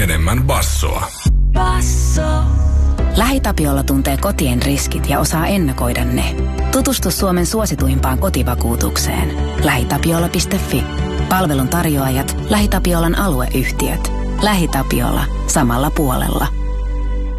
enemmän bassoa. Basso. LähiTapiola tuntee kotien riskit ja osaa ennakoida ne. Tutustu Suomen suosituimpaan kotivakuutukseen. LähiTapiola.fi. Palvelun tarjoajat, LähiTapiolan alueyhtiöt. LähiTapiola. Samalla puolella.